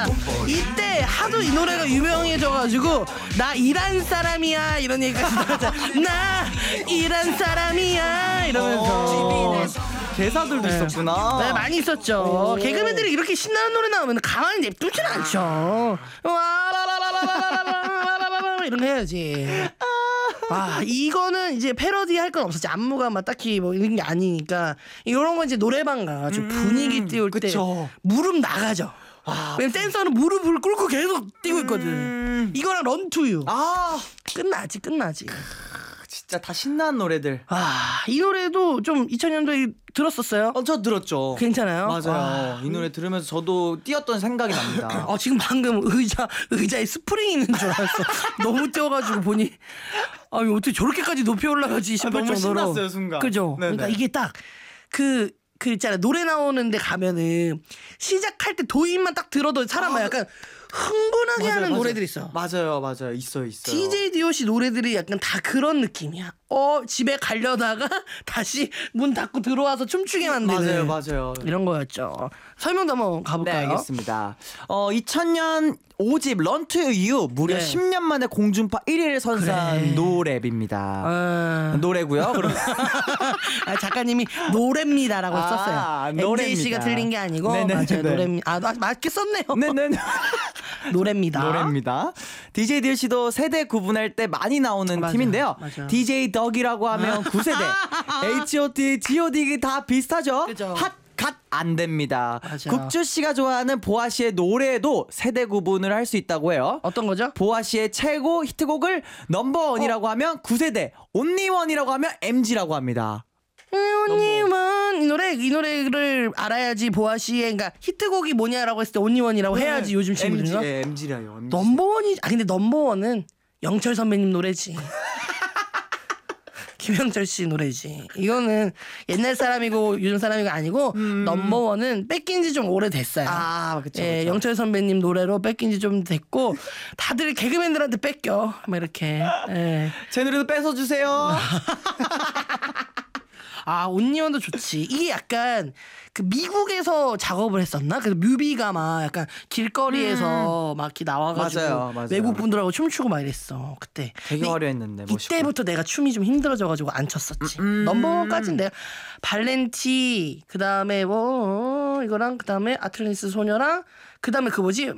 이때 하도 이 노래가 유명해져가지고 나 이란 사람이야 이런 얘기가 나왔잖아. 나 이란 사람이야 이러면서 대사들도 있었구나. 네, 많이 있었죠. 개그맨들이 이렇게 신나는 노래 나오면 가만히 냅두진 않죠. 와라라라라라라라라라라 이런 거 해야지. 아, 이거는 이제 패러디 할 건 없었지. 안무가 막 딱히 뭐 이런 게 아니니까 이런 건 이제 노래방 가가지고 분위기 띄울 때 그쵸. 무릎 나가죠. 왜냐면 댄서는 무릎을 꿇고 계속 뛰고 있거든. 이거랑 런투유 끝나지. 진짜 다 신나는 노래들. 이 노래도 좀 2000년도에 들었었어요? 저 들었죠. 괜찮아요? 맞아요. 이 노래 들으면서 저도 뛰었던 생각이 납니다. 지금 방금 의자에 스프링 있는 줄 알았어. 너무 뛰어가지고 보니 이거 어떻게 저렇게까지 높이 올라가지 싶을 너무 정도로. 신났어요, 순간. 그죠? 네네. 그러니까 이게 딱 그 있잖아, 노래 나오는데 가면은 시작할 때 도입만 딱 들어도 사람은 약간 흥분하게 하는 노래들이 있어. 맞아요. 있어요. DJ DOC 노래들이 약간 다 그런 느낌이야. 집에 가려다가 다시 문 닫고 들어와서 춤추게 만드는. 맞아요. 이런 거였죠. 설명도 한번 가볼까요? 네, 알겠습니다. 2000년 5집 Run to You 무려 네. 10년 만에 공중파 1위를 선사한 노랩입니다. 노래고요. 그럼 작가님이 노래입니다라고 썼어요. 노래입니다. MJ 씨가 틀린 게 아니고 네네네. 맞아요. 노래입니다. 맞게 썼네요. 네네. 노래입니다. DJ DOC도 세대 구분할 때 많이 나오는 팀인데요. 맞아. DJ 덕이라고 하면 9세대, H.O.T, G.O.D 다 비슷하죠. 그죠. 갓 안 됩니다. 맞아. 국주 씨가 좋아하는 보아 씨의 노래에도 세대 구분을 할 수 있다고 해요. 어떤 거죠? 보아 씨의 최고 히트곡을 넘버원이라고 하면 9세대, 온리원이라고 하면 MG라고 합니다. 온니원 이 노래를 알아야지 보아 씨의 그러니까 히트곡이 뭐냐라고 했을 때 온니원이라고 해야지 요즘 친구들인가? MG라요. 넘버원이 근데 넘버원은 영철 선배님 노래지. 김영철 씨 노래지. 이거는 옛날 사람이고 요즘 사람이가 아니고 넘버원은 뺏긴 지 좀 오래됐어요. 그쵸. 영철 선배님 노래로 뺏긴 지 좀 됐고 다들 개그맨들한테 뺏겨. 막 이렇게. 예. 제 노래도 뺏어주세요. 온니원도 좋지. 이게 약간 그 미국에서 작업을 했었나? 그래서 뮤비가 막 약간 길거리에서 막 이렇게 나와가지고 맞아요. 외국 분들하고 춤추고 막 이랬어. 그때. 되게 화려했는데 멋있고. 이때부터 내가 춤이 좀 힘들어져가지고 안 췄었지. 넘버원까지는 내가 발렌티 그다음에 이거랑 그다음에 아틀란티스 소녀랑 그다음에 그 뭐지?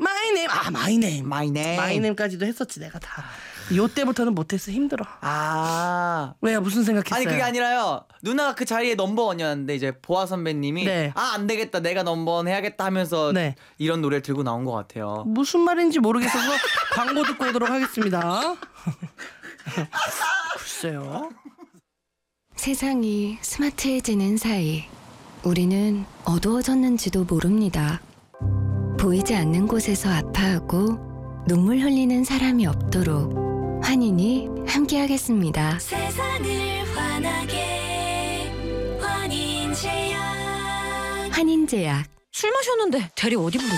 마이네임까지도 했었지 내가 다. 요때부터는 못했어. 힘들어. 왜요? 무슨 생각했어요? 아니 그게 아니라요. 누나가 그 자리에 넘버원이었는데 이제 보아 선배님이 네. 안 되겠다 내가 넘버원 해야겠다 하면서 네. 이런 노래를 들고 나온 것 같아요. 무슨 말인지 모르겠어서 광고 듣고 오도록 하겠습니다. 글쎄요. 세상이 스마트해지는 사이 우리는 어두워졌는지도 모릅니다. 보이지 않는 곳에서 아파하고 눈물 흘리는 사람이 없도록 환인이 함께하겠습니다. 세상을 환하게 환인제약. 환인제약. 술 마셨는데 대리 어디 부르지?